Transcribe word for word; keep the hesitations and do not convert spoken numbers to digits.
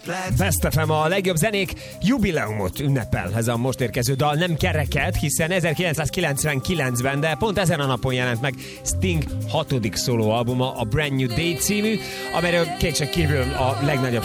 Best ef em, a legjobb zenék jubileumot ünnepel ez a most érkező dal. Nem kereket, hiszen ezerkilencszázkilencvenkilencben, de pont ezen a napon jelent meg Sting hatodik szólóalbuma, a Brand New Day című, amelyről kétség kívül a legnagyobb